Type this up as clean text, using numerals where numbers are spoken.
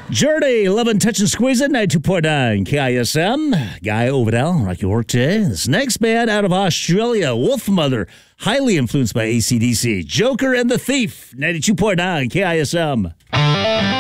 Journey, loving, touching, squeezing, 92.9 KISM. Guy Ovidal, Rocky Work today. This next band out of Australia, Wolfmother, highly influenced by AC/DC. Joker and the Thief, 92.9 KISM.